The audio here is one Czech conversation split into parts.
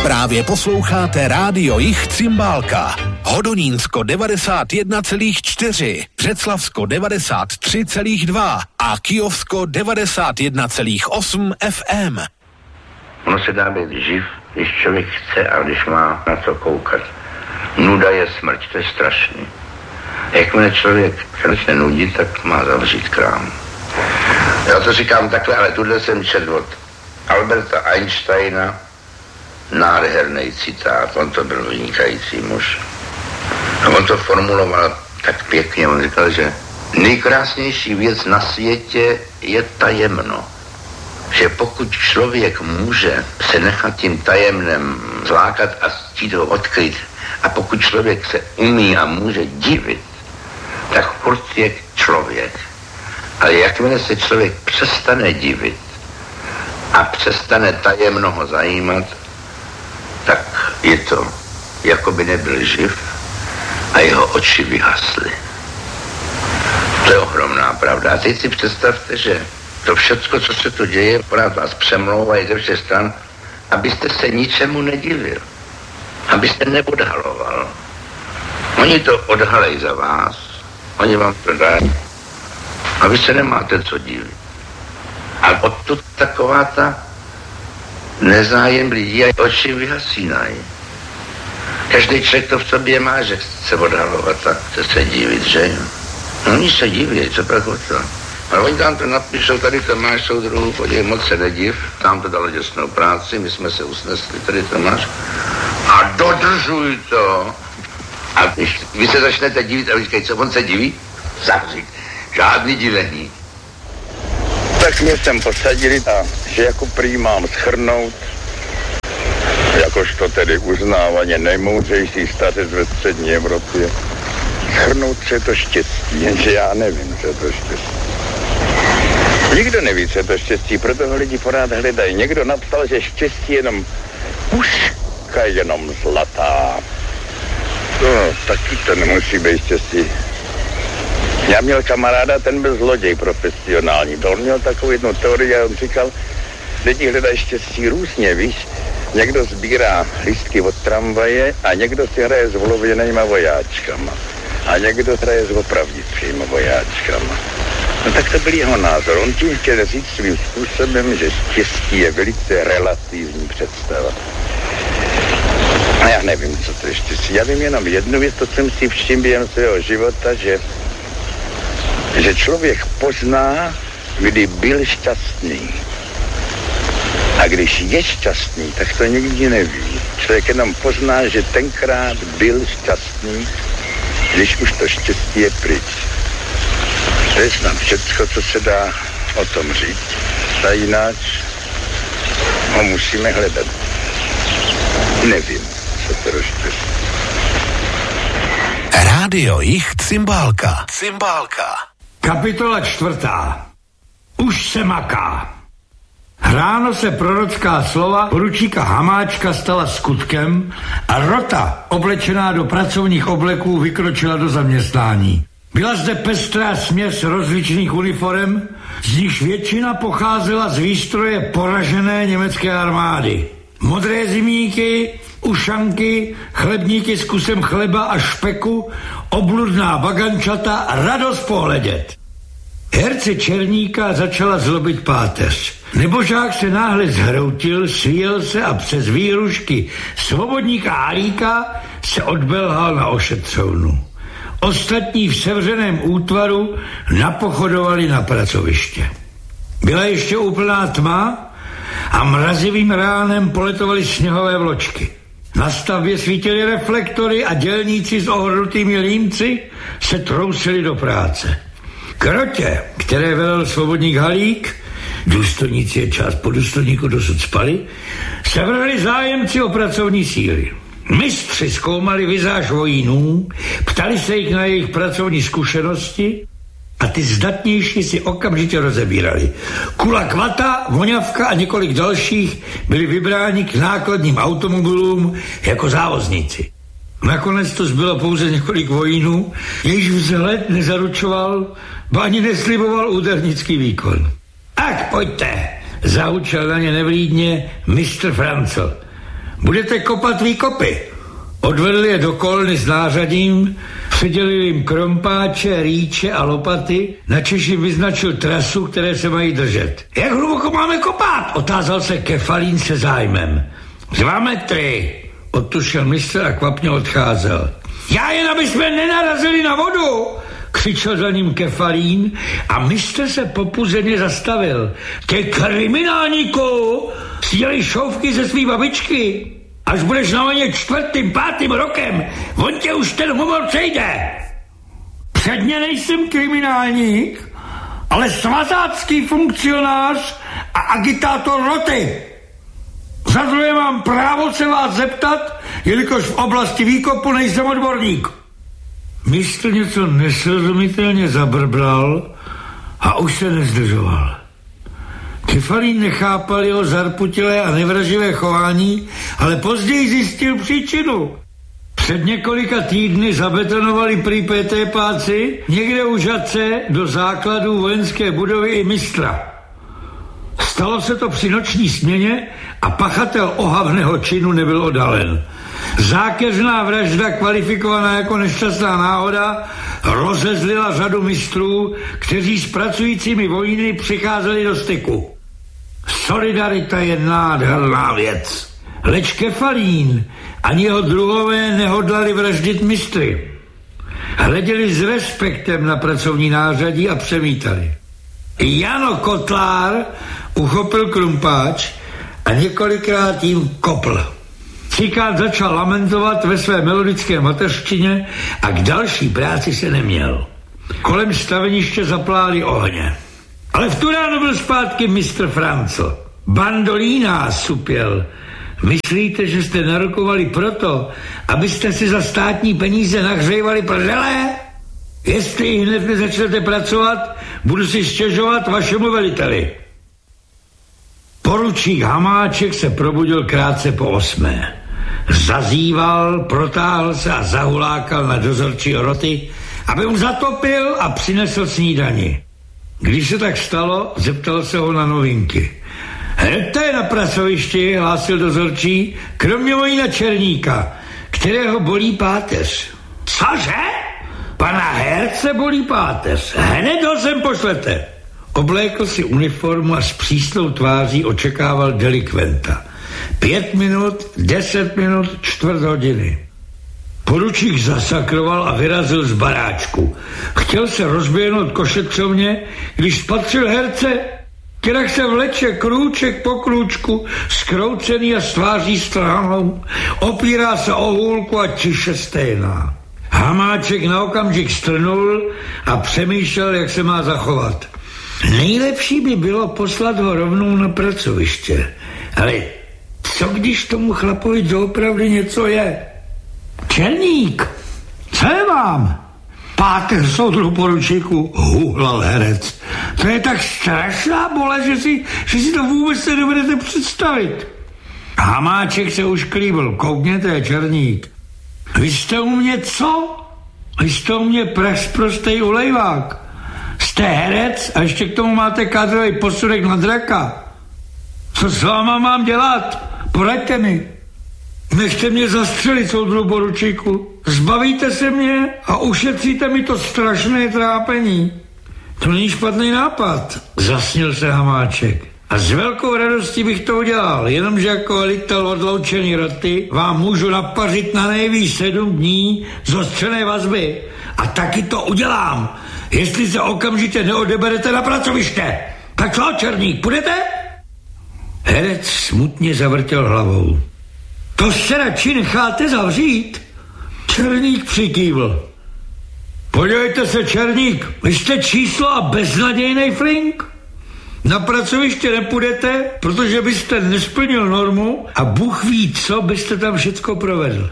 Právě posloucháte Rádio Jich Cymbálka. Hodonínsko 91,4, Břeclavsko 93,2 a Kyjovsko 91,8 FM. Ono se dá být živ, když člověk chce a když má na co koukat. Nuda je smrt, to je strašný. Jakmile člověk začne nudit, tak má zavřít krám. Já to říkám takhle, ale tuhle jsem četl od Alberta Einsteina, nádherný citát, on to byl vynikající muž. A on to formuloval tak pěkně, on říkal, že nejkrásnější věc na světě je tajemno. Že pokud člověk může se nechat tím tajemnem zlákat a chtít ho odkryt, a pokud člověk se umí a může divit, tak furt je člověk. Ale jakmile se člověk přestane divit a přestane tajemno ho zajímat, tak je to, jako by nebyl živ a jeho oči vyhasly. To je ohromná pravda. A teď si představte, že to všecko, co se tu děje, pořád vás přemlouvají ze všech stran, abyste se ničemu nedivil. Abyste neodhaloval. Oni to odhalej za vás. Oni vám to dají. A vy se nemáte co divit. A odtud taková ta nezájem lidí a oči vyhasínají. Každý člověk to v sobě má, že chce odhalovat a chce se divit, že jo? No oni se diví, co pak o to? Ale oni tam to napíšou, tady to máš soudruhu, podívej, moc se nediv, tam to dalo děsnou práci, my jsme se usnesli, tady to máš. A dodržuj to. A když vy se začnete divit a vy říkají, co on se diví? Zavřít. Žádný divení. Tak mě sem posadili a že jako prý mám shrnout, jakožto tedy uznávaně nejmoudřejší státec ve střední Evropě, shrnout, co je to štěstí, jenže já nevím, co je to štěstí. Nikdo neví, co je to štěstí, proto ho lidi pořád hledají. Někdo napsal, že štěstí je jenom puška, jenom zlatá. No, taky to nemusí být štěstí. Já měl kamaráda, ten byl zloděj profesionální. To on měl takovou jednu teorii a on říkal, lidi hledají štěstí různě, víš. Někdo sbírá lístky od tramvaje a někdo si hraje s olověnýma vojáčkama. A někdo hraje s opravdickýma vojáčkama. No tak to byl jeho názor. On tím chtěl říct svým způsobem, že štěstí je velice relativní představa. A já nevím, co to je štěstí. Já vím jenom jednu věc, to jsem si všiml během svého života, že člověk pozná, kdy byl šťastný. A když je šťastný, tak to nikdy neví. Člověk jenom pozná, že tenkrát byl šťastný, když už to štěstí je pryč. To je snad všecko, co se dá o tom říct. A jinak ho musíme hledat. Nevím, co to štěstí. Rádio Jich Cymbálka. Kapitola 4. Už se maká. Ráno se prorocká slova poručíka Hamáčka stala skutkem a rota, oblečená do pracovních obleků, vykročila do zaměstnání. Byla zde pestrá směs rozličných uniforem, z nichž většina pocházela z výstroje poražené německé armády. Modré zimníky, ušanky, chlebníky s kusem chleba a špeku, obludná bagančata a radost pohledět. Herce Černíka začala zlobit páteř. Nebožák se náhle zhroutil, svíjel se a přes výhrušky svobodníka Halíka se odbelhal na ošetřovnu. Ostatní v sevřeném útvaru napochodovali na pracoviště. Byla ještě úplná tma a mrazivým ránem poletovaly sněhové vločky. Na stavbě svítily reflektory a dělníci s ohrnutými límci se trousili do práce. K rotě, které velel svobodník Halík, důstojníci je část po důstojníku dosud spali, se vrhli zájemci o pracovní síly. Mistři zkoumali vizáž vojínů, ptali se jich na jejich pracovní zkušenosti a ty zdatnější si okamžitě rozebírali. Kula Kvata, Voňavka a několik dalších byli vybráni k nákladním automobilům jako závozníci. Nakonec to zbylo pouze několik vojínů, jejichž vzhled nezaručoval, ba ani nesliboval údernický výkon. Ach, pojďte, zahučel na ně nevlídně mistr Francl. budete kopat výkopy. Odvedli je do kolny s nářadím, předělili jim krompáče, rýče a lopaty, načež jim vyznačil trasu, které se mají držet. Jak hluboko máme kopat? Otázal se Kefalín se zájmem. 2 metry, odtušil mistr a kvapně odcházel. Já jen, aby jsme nenarazili na vodu, křičel za ním Kefalín a mistr se popuzeně zastavil. Ty kriminálníku, si dělej šouvky ze svý babičky. Až budeš na vojně 4., 5. rokem, on tě už ten humor přejde. Předně nejsem kriminálník, ale svazácký funkcionář a agitátor roty. Za druhé mám právo se vás zeptat, jelikož v oblasti výkopu nejsem odborník. Mistr něco nesrozumitelně zabrbral a už se nezdržoval. Kefalín nechápal jeho zarputilé a nevraživé chování, ale později zjistil příčinu. Před několika týdny zabetonovali prý PT-páci někde u Žatce do základů vojenské budovy i mistra. Stalo se to při noční směně a pachatel ohavného činu nebyl odhalen. Zákeřná vražda, kvalifikovaná jako nešťastná náhoda, rozezlila řadu mistrů, kteří s pracujícími vojíny přicházeli do styku. Solidarita je nádherná věc. Leč Kefalín ani jeho druhové nehodlali vraždit mistry. Hleděli s respektem na pracovní nářadí a přemítali. Jano Kotlár uchopil krumpáč a několikrát jim kopl. Cikát začal lamentovat ve své melodické mateřštině a k další práci se neměl. Kolem staveniště zapláli ohně. Ale v tu ráno byl zpátky mistr Francl. Bandolína, supěl. Myslíte, že jste narokovali proto, abyste si za státní peníze nahřejvali prdele? Jestli hned nezačnete pracovat, budu si stěžovat vašemu veliteli. Poručík Hamáček se probudil krátce po 8. Zazíval, protáhl se a zahulákal na dozorčího roty, aby mu zatopil a přinesl snídani. Když se tak stalo, zeptal se ho na novinky. Hnedte je na pracovišti, hlásil dozorčí, kromě vojína Černíka, kterého bolí páteř. Cože? Pana Herce bolí páteř. Hned ho sem pošlete. Oblékl si uniformu a s přísnou tváří očekával delikventa. 5 minut, 10 minut, 1/4 hodiny. Poručík zasakroval a vyrazil z baráčku. Chtěl se rozběhnout k ošetřovně, když spatřil Herce, který se vleče krůček po krůčku, skroucený a s tváří strhanou, opírá se o hůlku a tiše stejná. Hamáček na okamžik strnul a přemýšlel, jak se má zachovat. Nejlepší by bylo poslat ho rovnou na pracoviště. Ale co když tomu chlapovi doopravdy něco je? Černík, co je vám? Páteř, soudru poručíku, huhlal herec. To je tak strašná bolest, že si to vůbec nedovedete představit. Hamáček se už klíbil. Koukněte, Černík. Vy jste u mě co? Vy jste u mě prostej ulejvák. Jste herec a ještě k tomu máte kádrový posudek na draka. Co s váma mám dělat? Poraďte mi. Nechte mě zastřelit, soudru poručíku. Zbavíte se mě a ušetříte mi to strašné trápení. To není špatný nápad, zasnil se Hamáček. A s velkou radostí bych to udělal, jenomže jako velitel odloučený roty vám můžu napařit na nejvíc 7 dní zostřené vazby. A taky to udělám, jestli se okamžitě neodeberete na pracoviště. Tak co, Černík, půjdete? Herec smutně zavrtěl hlavou. To se radši necháte zavřít? Černík přikývl. Podívejte se, Černík, vy jste číslo a beznadějnej flink. Na pracoviště nepůjdete, protože byste nesplnil normu a Bůh ví, co byste tam všecko provedl.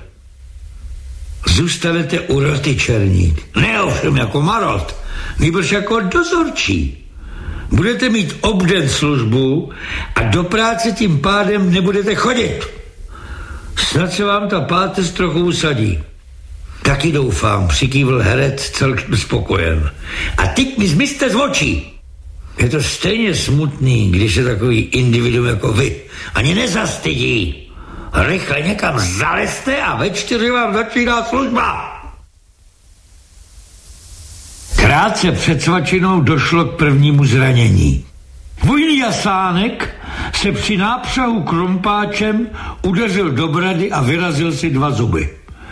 Zůstanete u roty, Černík. Ne ovšem jako marot, nýbrž jako dozorčí. Budete mít obden službu a do práce tím pádem nebudete chodit. Snad se vám ta páteř trochu usadí. Taky doufám, přikývl herec celkem spokojen. A teď mi zmizte z očí. Je to stejně smutný, když je takový individuum jako vy. Ani nezastydí. rychle někam zalezte a ve 4 vám začíná služba. Krátce před svačinou došlo k prvnímu zranění. Vojný Jasánek se při nápřahu krompáčem udeřil do brady a vyrazil si 2 zuby.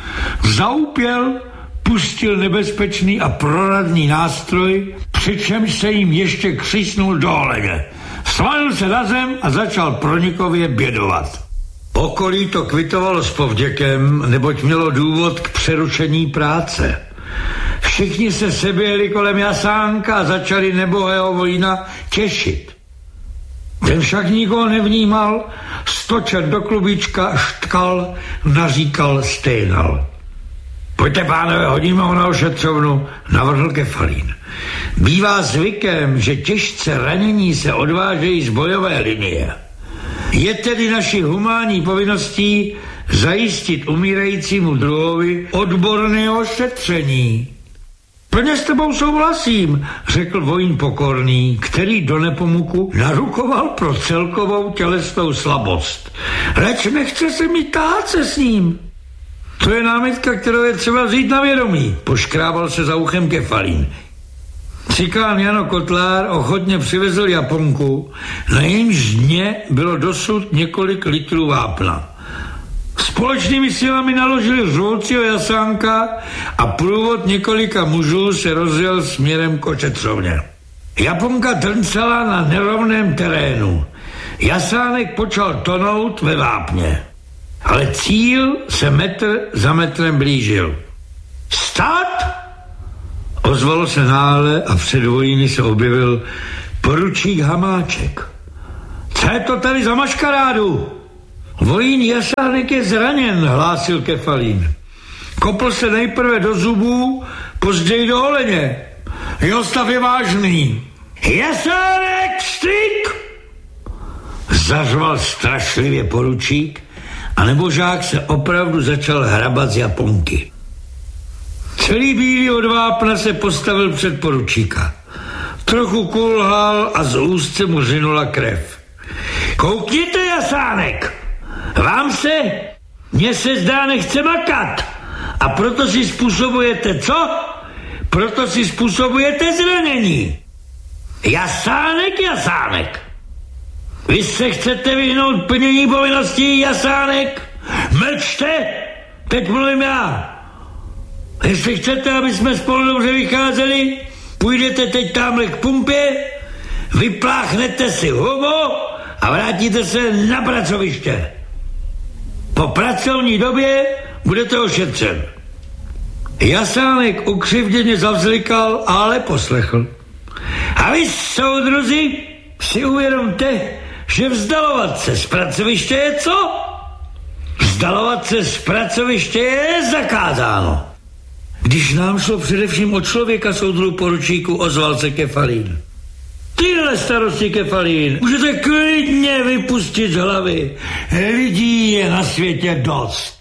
Zaupěl, pustil nebezpečný a proradný nástroj, přičemž se jim ještě křísnul do holeně. Svalil se na zem a začal pronikově bědovat. Okolí to kvitovalo s povděkem, neboť mělo důvod k přerušení práce. Všichni se seběhli kolem Jasánka a začali nebohého vojína těšit. Ten však nikoho nevnímal, stočen do klubíčka, štkal, naříkal, sténal. Pojďte, pánové, hodíme ho na ošetřovnu, navrhl Kefalín. Bývá zvykem, že těžce ranění se odvážejí z bojové linie. Je tedy naší humánní povinností zajistit umírajícímu druhovi odborné ošetření. Plně s tebou souhlasím, řekl vojín pokorný, který do Nepomuku narukoval pro celkovou tělesnou slabost. Leč nechce se mi tahat se s ním. To je námitka, kterou je třeba vzít na vědomí, poškrábal se za uchem Kefalín. Cikán Jano Kotlár ochotně přivezl Japonku, na jejímž dně bylo dosud několik litrů vápna. Společnými silami naložili řvoucího Jasánka a průvod několika mužů se rozjel směrem k ošetřovně. Japonka trncala na nerovném terénu. Jasánek počal tonout ve vápně. Ale cíl se metr za metrem blížil. Stát! Ozvalo se náhle a před vojíny se objevil poručík Hamáček. Co je to tady za maškarádu? Vojín Jasánek je zraněn, hlásil Kefalín. Kopl se nejprve do zubů, později do holeně. Jeho stav je vážný. Jasánek, strik! Zařval strašlivě poručík a nebožák se opravdu začal hrabat z Japonky. Celý bílý od vápna se postavil před poručíka. Trochu kulhal a z úst se mu řinula krev. Koukněte, Jasánek! Vám se? Mně se zdá, nechce makat. A proto si způsobujete co? Proto si způsobujete zranění. Jasánek, Jasánek! Vy se chcete vyhnout plnění povinností, Jasánek? Mlčte! Teď mluvím já. Jestli chcete, aby jsme spolu dobře vycházeli, půjdete teď tamhle k pumpě, vypláchnete si hubu a vrátíte se na pracoviště. Po pracovní době budete ošetřen. Jasánek ukřivděně zavzlikal, ale poslechl. A vy, soudruzi, si uvědomte, že vzdalovat se z pracoviště je co? Vzdalovat se z pracoviště je zakázáno. Když nám šlo především o člověka, soudru poručíku, ozval se Kefalín. Tyhle starosti, Kefalín, můžete klidně vypustit z hlavy. Lidí je na světě dost.